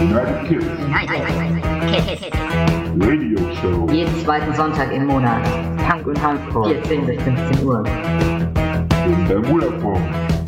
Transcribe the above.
United Kids Radio Show. Jeden zweiten Sonntag im Monat. Punk und Hardcore. 14 bis 15 Uhr. In Bermuda Form.